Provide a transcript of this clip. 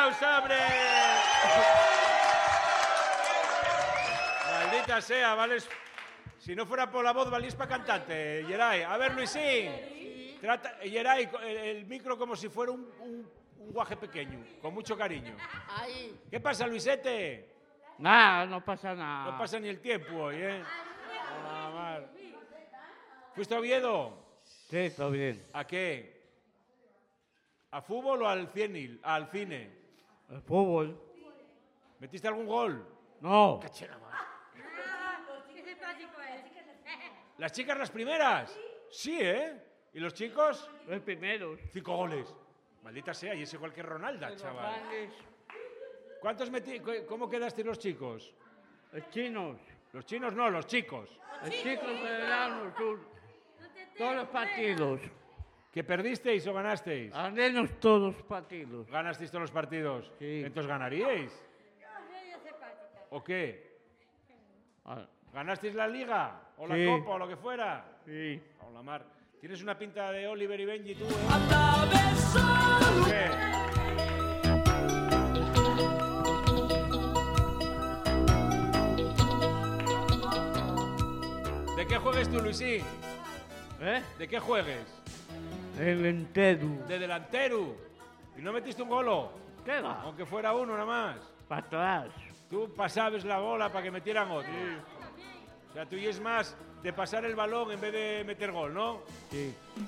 aplauso, hombre! Maldita sea, ¿vales? Si no fuera por la voz, valís para cantante, Yeray. A ver, Luisín. Trata, Yeray, el micro como si fuera un guaje pequeño, con mucho cariño. Ahí. ¿Qué pasa, Luisete? Nada, no pasa nada. No pasa ni el tiempo hoy, ¿eh? Ah, mal. ¿Fuiste a Oviedo? Sí, todo bien. ¿A qué? ¿A fútbol o al cine? Al cine. El fútbol. ¿Metiste algún gol? No. Cachera, madre. ¿Las chicas las primeras? Sí, ¿eh? ¿Y los chicos? Los primeros. 5 goles. Maldita sea, y ese cualquier Ronaldo, chaval. ¿Cuántos metí? ¿Cómo quedasteis los chicos? Los chinos. Los chinos no, los chicos. Los chicos federados todos los partidos. ¿Que perdisteis o ganasteis? Ganénos todos los partidos. ¿Ganasteis todos los partidos? Sí. ¿Entonces ganaríais? ¿O qué? Ah, ¿Ganasteis la liga? ¿O la Sí. copa o lo que fuera? sí. A la mar. Tienes una pinta de Oliver y Benji tú, ¿eh? ¿Qué? ¿De qué juegues tú, Luisín? ¿Eh? ¿De qué juegues? El entero. De delantero. ¿Y no metiste un golo? ¿Qué va? Aunque fuera uno nada más. Para atrás. Tú pasabas la bola para que metieran otro. O sea, tú y es más de pasar el balón en vez de meter gol, ¿no? Sí.